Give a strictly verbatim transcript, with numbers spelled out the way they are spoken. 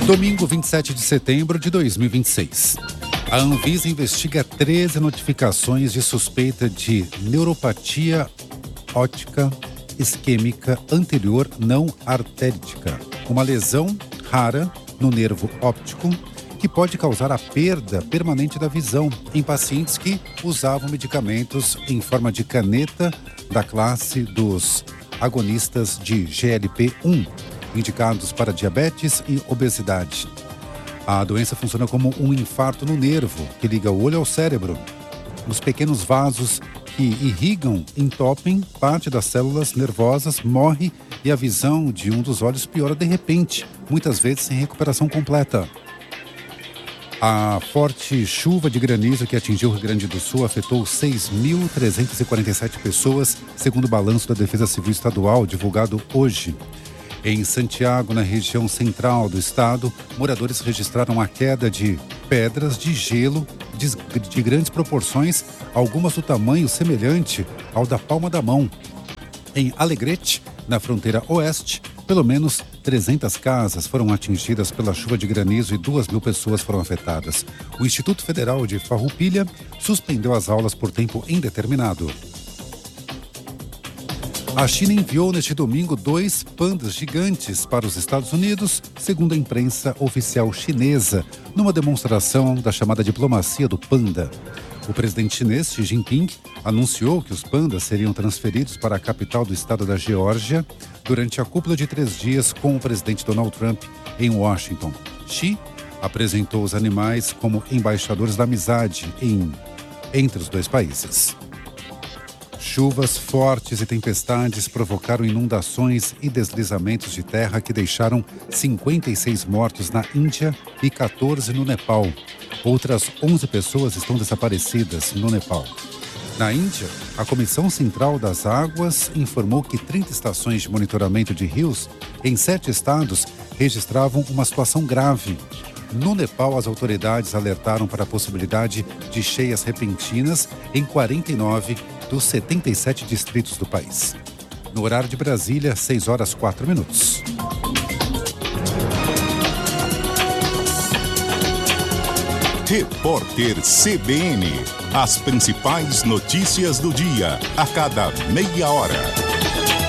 Domingo, vinte e sete de setembro de dois mil e vinte e seis. A Anvisa investiga treze notificações de suspeita de neuropatia óptica isquêmica anterior não artética, uma lesão rara no nervo óptico que pode causar a perda permanente da visão em pacientes que usavam medicamentos em forma de caneta da classe dos agonistas de G L P um, indicados para diabetes e obesidade. A doença funciona como um infarto no nervo que liga o olho ao cérebro. Os pequenos vasos que irrigam entopem parte das células nervosas, morre e a visão de um dos olhos piora de repente, muitas vezes sem recuperação completa. A forte chuva de granizo que atingiu o Rio Grande do Sul afetou seis mil trezentas e quarenta e sete pessoas, segundo o balanço da Defesa Civil Estadual, divulgado hoje. Em Santiago, na região central do estado, moradores registraram a queda de pedras de gelo de, de grandes proporções, algumas do tamanho semelhante ao da palma da mão. Em Alegrete, na fronteira oeste, pelo menos trezentas casas foram atingidas pela chuva de granizo e duas mil pessoas foram afetadas. O Instituto Federal de Farroupilha suspendeu as aulas por tempo indeterminado. A China enviou neste domingo dois pandas gigantes para os Estados Unidos, segundo a imprensa oficial chinesa, numa demonstração da chamada diplomacia do panda. O presidente chinês, Xi Jinping, anunciou que os pandas seriam transferidos para a capital do estado da Geórgia durante a cúpula de três dias com o presidente Donald Trump em Washington. Xi apresentou os animais como embaixadores da amizade em, entre os dois países. Chuvas fortes e tempestades provocaram inundações e deslizamentos de terra que deixaram cinquenta e seis mortos na Índia e quatorze no Nepal. Outras onze pessoas estão desaparecidas no Nepal. Na Índia, a Comissão Central das Águas informou que trinta estações de monitoramento de rios em sete estados registravam uma situação grave. No Nepal, as autoridades alertaram para a possibilidade de cheias repentinas em quarenta e nove dos setenta e sete distritos do país. No horário de Brasília, seis horas e quatro minutos. Repórter C B N. As principais notícias do dia, a cada meia hora.